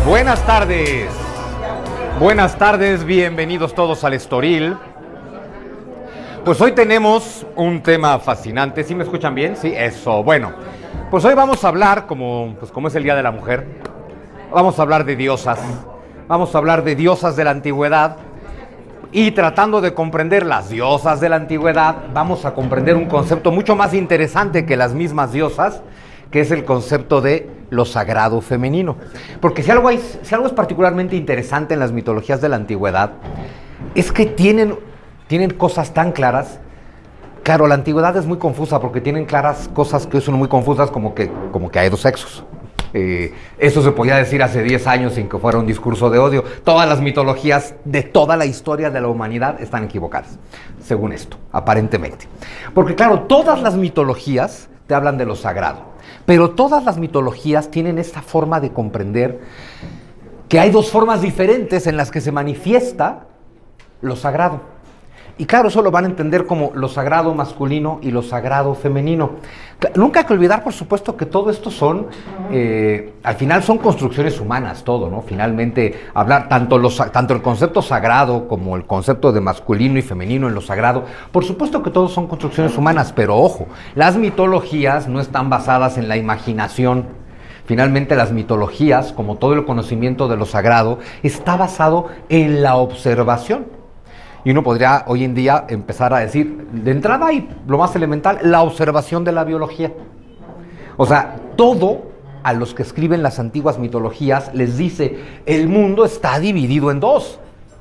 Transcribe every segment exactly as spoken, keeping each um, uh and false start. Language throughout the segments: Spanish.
Buenas tardes. Buenas tardes, bienvenidos todos al Estoril. Pues hoy tenemos un tema fascinante. ¿Sí me escuchan bien? Sí, eso. Bueno, pues hoy vamos a hablar, como, pues como es el Día de la Mujer, vamos a hablar de diosas. Vamos a hablar de diosas de la antigüedad. Y tratando de comprender las diosas de la antigüedad, vamos a comprender un concepto mucho más interesante que las mismas diosas, que es el concepto de lo sagrado femenino. Porque si algo, hay, si algo es particularmente interesante en las mitologías de la antigüedad, es que tienen, tienen cosas tan claras. Claro, la antigüedad es muy confusa porque tienen claras cosas que son muy confusas, como que, como que hay dos sexos. Eh, eso se podía decir hace diez años sin que fuera un discurso de odio. Todas las mitologías de toda la historia de la humanidad están equivocadas, según esto, aparentemente. Porque claro, todas las mitologías te hablan de lo sagrado, pero todas las mitologías tienen esta forma de comprender que hay dos formas diferentes en las que se manifiesta lo sagrado. Y claro, eso lo van a entender como lo sagrado masculino y lo sagrado femenino. Nunca hay que olvidar, por supuesto, que todo esto son, eh, al final son construcciones humanas, todo, ¿no? Finalmente, hablar tanto, los, tanto el concepto sagrado como el concepto de masculino y femenino en lo sagrado, por supuesto que todos son construcciones humanas, pero ojo, las mitologías no están basadas en la imaginación. Finalmente, las mitologías, como todo el conocimiento de lo sagrado, está basado en la observación. Y uno podría hoy en día empezar a decir, de entrada y lo más elemental, la observación de la biología. O sea, todo a los que escriben las antiguas mitologías les dice, el mundo está dividido en dos.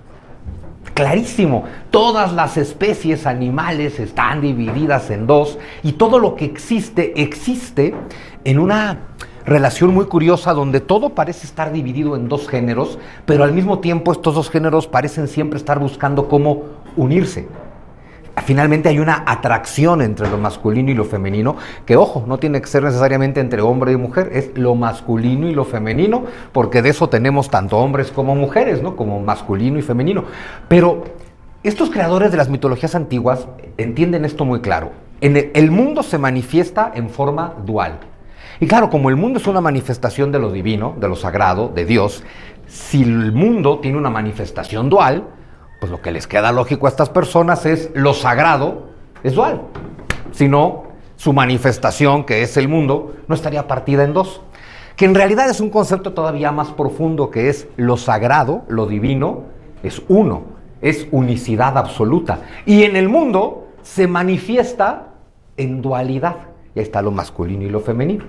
Clarísimo, todas las especies animales están divididas en dos y todo lo que existe, existe en una relación muy curiosa donde todo parece estar dividido en dos géneros, pero al mismo tiempo estos dos géneros parecen siempre estar buscando cómo unirse. Finalmente hay una atracción entre lo masculino y lo femenino, que ojo, no tiene que ser necesariamente entre hombre y mujer, es lo masculino y lo femenino, porque de eso tenemos tanto hombres como mujeres, ¿no? Como masculino y femenino. Pero estos creadores de las mitologías antiguas entienden esto muy claro. En el, el mundo se manifiesta en forma dual. Y claro, como el mundo es una manifestación de lo divino, de lo sagrado, de Dios, si el mundo tiene una manifestación dual, pues lo que les queda lógico a estas personas es lo sagrado es dual. Si no, su manifestación, que es el mundo, no estaría partida en dos. Que en realidad es un concepto todavía más profundo, que es lo sagrado, lo divino, es uno, es unicidad absoluta. Y en el mundo se manifiesta en dualidad. Y ahí está lo masculino y lo femenino.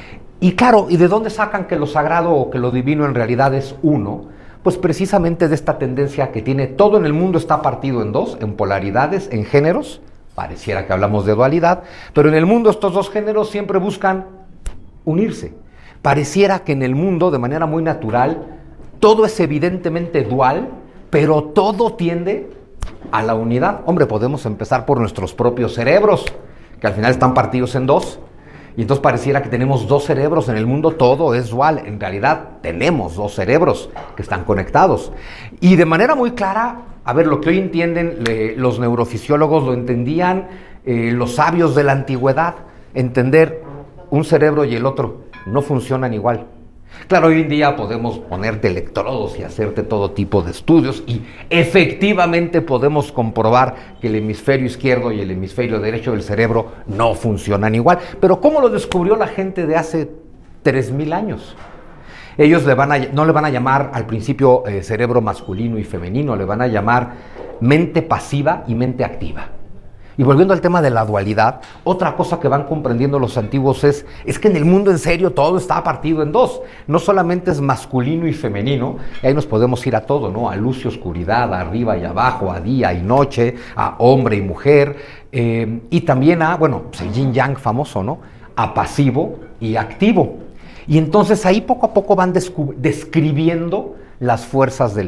Y claro, ¿y de dónde sacan que lo sagrado o que lo divino en realidad es uno? Pues precisamente de esta tendencia que tiene todo en el mundo está partido en dos, en polaridades, en géneros. Pareciera que hablamos de dualidad, pero en el mundo estos dos géneros siempre buscan unirse. Pareciera que en el mundo, de manera muy natural, todo es evidentemente dual, pero todo tiende a la unidad. Hombre, podemos empezar por nuestros propios cerebros, que al final están partidos en dos, y entonces pareciera que tenemos dos cerebros. En el mundo todo es dual, en realidad tenemos dos cerebros que están conectados. Y de manera muy clara, a ver, lo que hoy entienden eh, los neurofisiólogos, lo entendían eh, los sabios de la antigüedad, entender un cerebro y el otro no funcionan igual. Claro, hoy en día podemos ponerte electrodos y hacerte todo tipo de estudios y efectivamente podemos comprobar que el hemisferio izquierdo y el hemisferio derecho del cerebro no funcionan igual. Pero ¿cómo lo descubrió la gente de hace tres mil años? Ellos le van a, no le van a llamar al principio eh, cerebro masculino y femenino, le van a llamar mente pasiva y mente activa. Y volviendo al tema de la dualidad, otra cosa que van comprendiendo los antiguos es, es que en el mundo en serio todo está partido en dos. No solamente es masculino y femenino, y ahí nos podemos ir a todo, ¿no? A luz y oscuridad, a arriba y abajo, a día y noche, a hombre y mujer, eh, y también a, bueno, pues el yin yang famoso, ¿no? A pasivo y activo. Y entonces ahí poco a poco van describiendo las fuerzas del